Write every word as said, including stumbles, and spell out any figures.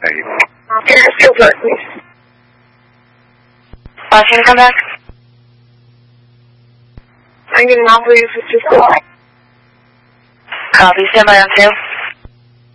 Thank you. Okay, still good, please. Uh, can you come back? I'm getting off of you for just a while. Copy. Stand by on two.